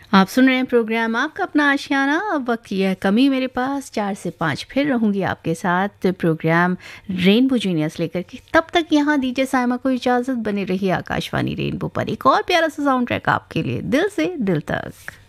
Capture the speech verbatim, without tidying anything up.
आप सुन रहे हैं प्रोग्राम आपका अपना आशियाना। अब वक्त यह कमी मेरे पास चार से पाँच फिर रहूंगी आपके साथ प्रोग्राम रेनबो जीनियस लेकर के। तब तक यहाँ दीजिए साइमा को इजाज़त, बने रहिए आकाशवाणी रेनबो पर। एक और प्यारा सा साउंड ट्रैक आपके लिए दिल से दिल तक।